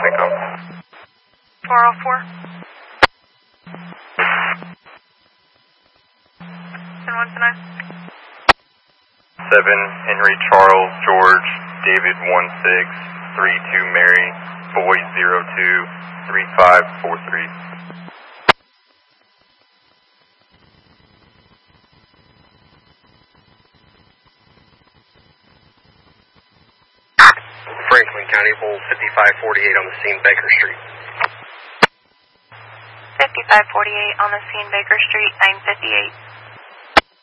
Pickup. 404. 129. 7 Henry Charles George David 1632 Mary Boy 02 3543. Franklin County, hold 5548 on the scene, Baker Street. 5548 on the scene, Baker Street, 958.